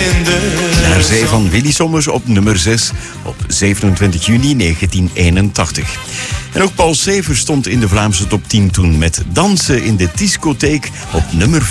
Naar zee van Willy Sommers op nummer 6 op 27 juni 1981. En ook Paul Sever stond in de Vlaamse top 10 toen met Dansen in de discotheek op nummer